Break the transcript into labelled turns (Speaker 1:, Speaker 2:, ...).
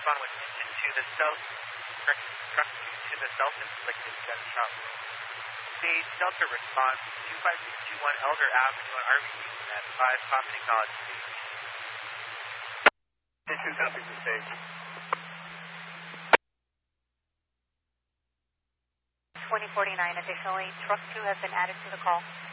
Speaker 1: respond with engine to the truck to the self-inflicted gunshot wound. Stage Delta response 25621 Elder Avenue on RV at 5 Common Acknowledged.
Speaker 2: Issue copy for stage.
Speaker 3: 2049. Additionally, truck 2 has been added to the call.